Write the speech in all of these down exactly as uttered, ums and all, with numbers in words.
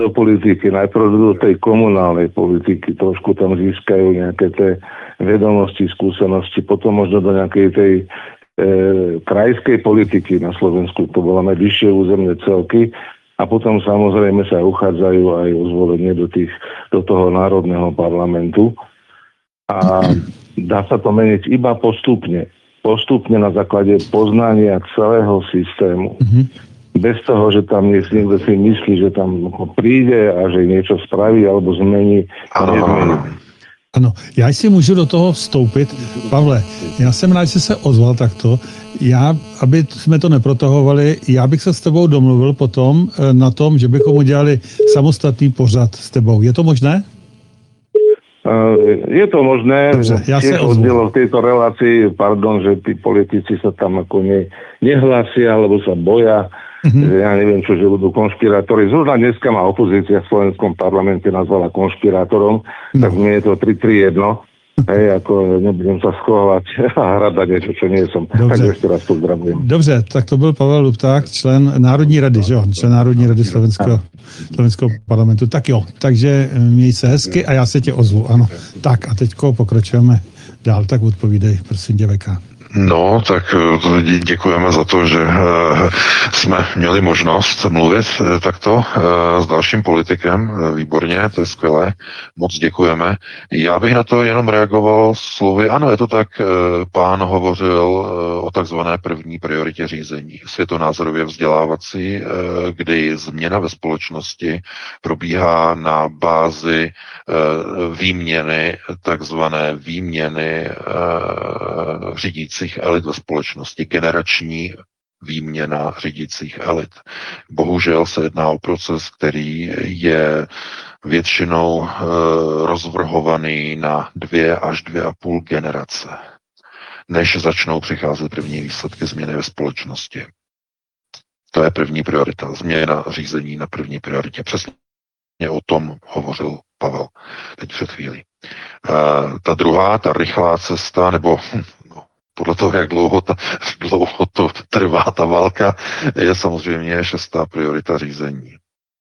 do politiky, najprv do tej komunálnej politiky, trošku tam získajú nejaké tie vedomosti, skúsenosti, potom možno do nejakej tej e, krajskej politiky na Slovensku, to voláme vyššie územné celky, a potom samozrejme sa uchádzajú aj o zvolenie do, tých, do toho národného parlamentu. A dá sa to meniť iba postupne. Postupne na základe poznania celého systému. Mm-hmm. Bez toho, že tam niekto si myslí, že tam príde a že niečo spraví alebo zmení, nezmení. Ano, já si můžu do toho vstoupit. Pavle, já jsem rád, že se ozval takto. Já, aby jsme to neprotahovali, já bych se s tebou domluvil potom na tom, že bychom udělali samostatný pořad s tebou. Je to možné? Je to možné. Dobře, já se ozvu. V tejto relácii, pardon, že tí politici sa tam ako ne, nehlasia, alebo sa boja. Mm-hmm. Že ja neviem čo, že budú konšpirátori. Zrovna dneska ma opozícia v slovenskom parlamente nazvala konšpirátorom, no. Tak mne je to tri tri jedno. Hej, ako nebudem sa schovať a hrať niečo, čo nie som. Dobře. Tak ešte raz pozdravujem. Dobře, tak to byl Pavel Lupták, člen Národní rady, že jo? Člen Národní rady slovenského, slovenského parlamentu. Tak jo, takže měj se hezky a já se tě ozvu, ano. Tak a teďko pokračujeme dál, tak odpovídej, prosím tě, V K. No, tak děkujeme za to, že jsme měli možnost mluvit takto s dalším politikem. Výborně, to je skvělé. Moc děkujeme. Já bych na to jenom reagoval slovy. Ano, je to tak, pán hovořil o takzvané první prioritě řízení, světonázorově vzdělávací, kdy změna ve společnosti probíhá na bázi výměny, takzvané výměny řídící elit ve společnosti, generační výměna řídících elit. Bohužel se jedná o proces, který je většinou e, rozvrhovaný na dvě až dvě a půl generace, než začnou přicházet první výsledky změny ve společnosti. To je první priorita. Změna řízení na první prioritě. Přesně o tom hovořil Pavel teď před chvílí. E, ta druhá, ta rychlá cesta, nebo podle toho, jak dlouho, ta, dlouho to trvá ta válka, je samozřejmě šestá priorita řízení.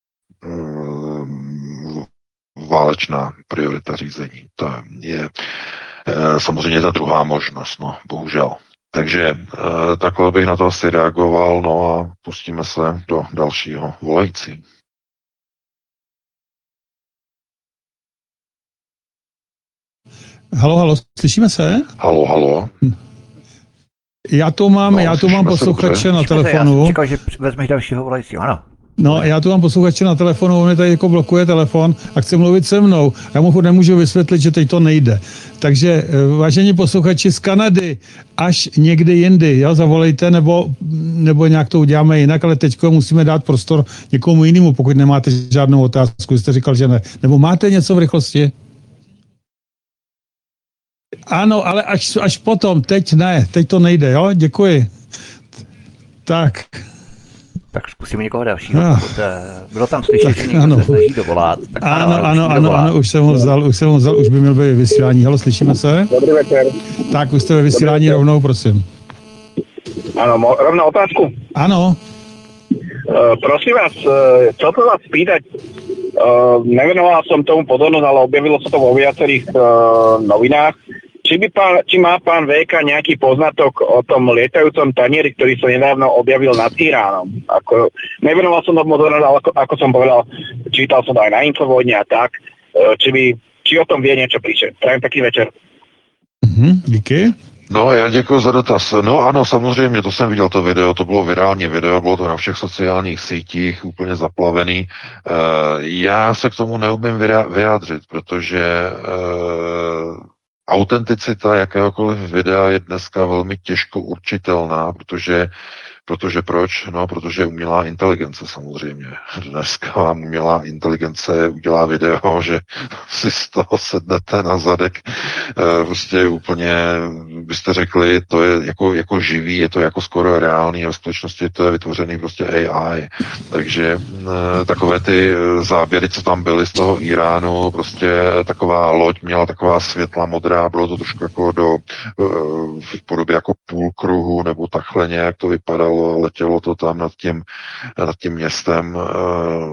Válečná priorita řízení. To je samozřejmě ta druhá možnost, no, bohužel. Takže takhle bych na to asi reagoval, no a pustíme se do dalšího volající. Halo, halo, slyšíme se? Halo, halo. Hm. Já tu mám, no, já tu mám posluchače na telefonu. Já jsem čekal, že vezmeš dalšího volajícího, ano. No, já tu mám posluchače na telefonu, on mi tady jako blokuje telefon a chce mluvit se mnou. Já mu nemůžu vysvětlit, že teď to nejde. Takže, vážení posluchači z Kanady, až někdy jindy, jo, zavolejte, nebo, nebo nějak to uděláme jinak, ale teďko musíme dát prostor někomu jinému, pokud nemáte žádnou otázku. Jste říkal, že ne. Nebo máte něco v rychlosti? Ano, ale až, až potom, teď ne, teď to nejde, jo, děkuji. Tak. Tak zkusíme někoho dalšího. No. Bylo tam slyšet, že někdo se snaží dovolat. Tak ano, ano, ano, ano, ano, už jsem ho vzal, už jsem ho vzal, už by měl být vysílání. Halo, slyšíme se? Dobrý večer. Tak, už jste ve vysílání Dobrý rovnou, prosím. Ano, rovnou otázku. Ano. Uh, prosím vás, uh, chcel som vás spýtať, uh, nevenoval som tomu pozornosť, ale objavilo sa to vo viacerých uh, novinách. Či, by pán, či má pán vé ká nejaký poznatok o tom lietajúcom tanieri, ktorý sa nedávno objavil nad Iránom? Ako, nevenoval som tomu pozornosť, ale ako, ako som povedal, čítal som to aj na Infovojne a tak. Uh, či, by, či o tom vie niečo píše. Prajem taký večer. Mhm, díky. No, já děkuji za dotaz. No ano, samozřejmě, to jsem viděl to video, to bylo virální video, bylo to na všech sociálních sítích, úplně zaplavený. Já se k tomu neumím vyjádřit, protože autenticita jakéhokoliv videa je dneska velmi těžko určitelná, protože Protože proč? No, protože umělá inteligence samozřejmě. Dneska vám umělá inteligence udělá video, že si z toho sednete na zadek. E, prostě úplně byste řekli, to je jako, jako živý, je to jako skoro reálný a v skutečnosti to je vytvořený prostě A I. Takže e, takové ty záběry, co tam byly z toho Iránu, prostě taková loď měla taková světla modrá, bylo to trošku jako do, e, v podobě jako půlkruhu nebo takhle nějak to vypadalo, letělo to tam nad tím, nad tím městem